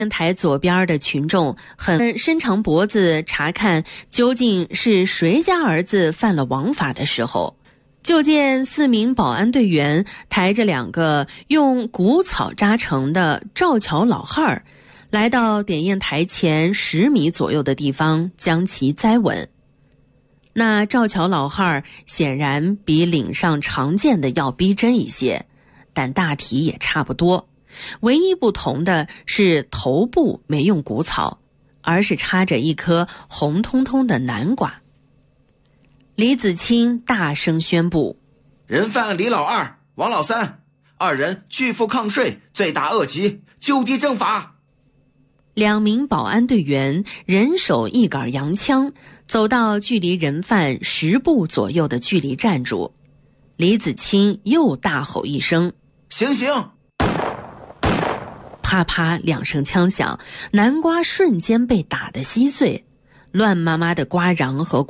台左边的群众很伸长脖子查看究竟是谁家儿子犯了王法的时候，就见4名保安队员抬着2个用谷草扎成的赵桥老汉儿，来到点验台前10米左右的地方，将其栽稳。那赵桥老汉儿显然比岭上常见的要逼真一些，但大体也差不多。唯一不同的是头部没用谷草，而是插着一颗红彤彤的南瓜。李子清大声宣布： 人犯李老二、王老三2人拒付抗税，罪大恶极，就地正法。 2名保安队员人手一杆洋枪，走到距离人犯10步左右的距离站住。李子清又大吼一声： 行刑！ 啪啪2声枪响，南瓜瞬间被打得稀碎，乱麻麻的瓜瓤和